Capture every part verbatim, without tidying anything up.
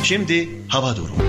Şimdi hava durumu.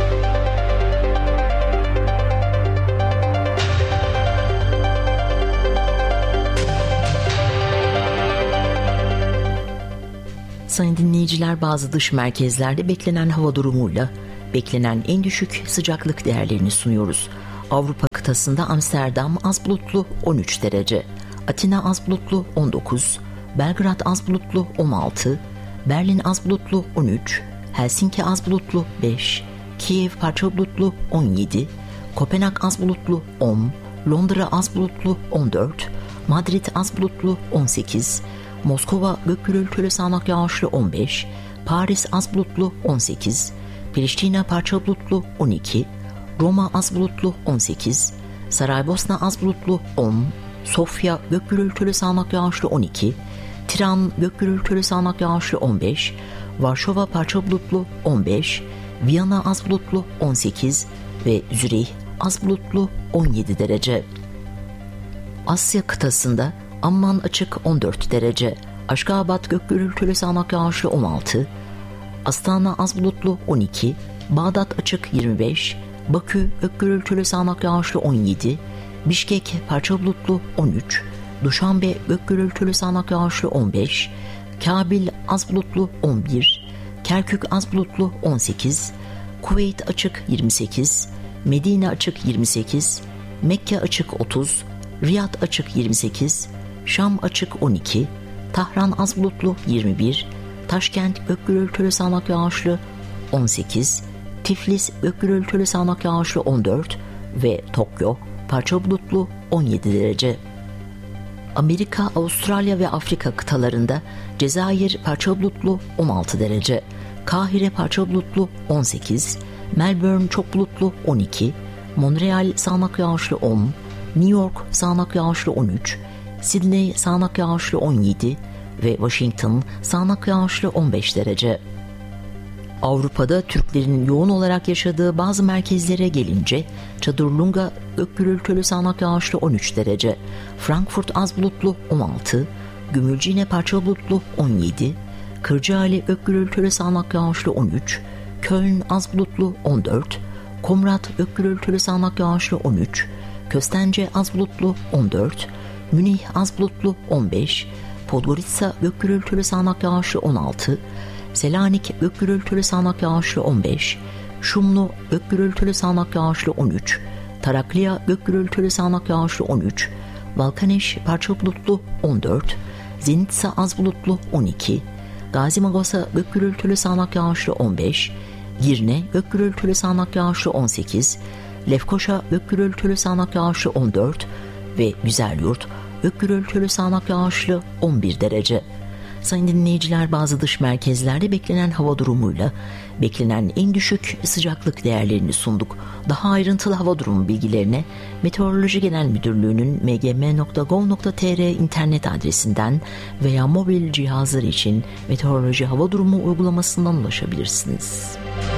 Sayın dinleyiciler, bazı dış merkezlerde beklenen hava durumuyla beklenen en düşük sıcaklık değerlerini sunuyoruz. Avrupa kıtasında Amsterdam az bulutlu on üç derece, Atina az bulutlu on dokuz, Belgrad az bulutlu on altı, Berlin az bulutlu on üç, Helsinki az bulutlu beş, Kiev parça bulutlu on yedi, Kopenhag az bulutlu on, Londra az bulutlu on dört, Madrid az bulutlu on sekiz, Moskova gök gürültülü sağanak yağışlı on beş, Paris az bulutlu on sekiz, Priştine parça bulutlu on iki, Roma az bulutlu on sekiz, Saraybosna az bulutlu on, Sofya gök gürültülü sağanak yağışlı on iki, Tiran gök gürültülü sağanak yağışlı on beş, Varşova parça bulutlu on beş, Viyana az bulutlu on sekiz ve Zürih az bulutlu on yedi derece. Asya kıtasında Amman açık on dört derece, Aşgabat gök gürültülü sağanak yağışlı on altı, Astana az bulutlu on iki, Bağdat açık yirmi beş, Bakü gök gürültülü sağanak yağışlı on yedi, Bişkek parça bulutlu on üç, Duşanbe gök gürültülü sağanak yağışlı on beş, Kabil az bulutlu on bir, Kerkük az bulutlu on sekiz, Kuveyt açık yirmi sekiz, Medine açık yirmi sekiz, Mekke açık otuz, Riyad açık yirmi sekiz, Şam açık on iki, Tahran az bulutlu yirmi bir, Taşkent gök gürültülü sağanak yağışlı on sekiz, Tiflis gök gürültülü sağanak yağışlı on dört ve Tokyo parça bulutlu on yedi derece. Amerika, Avustralya ve Afrika kıtalarında Cezayir parça bulutlu on altı derece, Kahire parça bulutlu on sekiz, Melbourne çok bulutlu on iki, Montreal sağanak yağışlı on, New York sağanak yağışlı on üç, Sydney sağanak yağışlı on yedi ve Washington sağanak yağışlı on beş derece. Avrupa'da Türklerin yoğun olarak yaşadığı bazı merkezlere gelince Çadırlunga gök gürültülü sağanak yağışlı on üç derece, Frankfurt az bulutlu on altı, Gümülcine parça bulutlu on yedi, Kırcaali gök gürültülü sağanak yağışlı on üç, Köln az bulutlu on dört, Komrat gök gürültülü sağanak yağışlı on üç, Köstence az bulutlu on dört, Münih az bulutlu on beş, Podgorica gök gürültülü sağanak yağışlı on altı, Selanik gök gürültülü sağanak yağışlı on beş, Şumlu gök gürültülü sağanak yağışlı on üç, Tarakliya gök gürültülü sağanak yağışlı on üç, Balkaneş parça bulutlu on dört, Zenitsa az bulutlu on iki, Gazimagosa gök gürültülü sağanak yağışlı on beş, Girne gök gürültülü sağanak yağışlı on sekiz, Lefkoşa gök gürültülü sağanak yağışlı on dört ve Güzelyurt gök gürültülü sağanak yağışlı on bir derece. Sayın dinleyiciler, bazı dış merkezlerde beklenen hava durumuyla beklenen en düşük sıcaklık değerlerini sunduk. Daha ayrıntılı hava durumu bilgilerine Meteoroloji Genel Müdürlüğü'nün m g m nokta gov nokta t r internet adresinden veya mobil cihazlar için meteoroloji hava durumu uygulamasından ulaşabilirsiniz.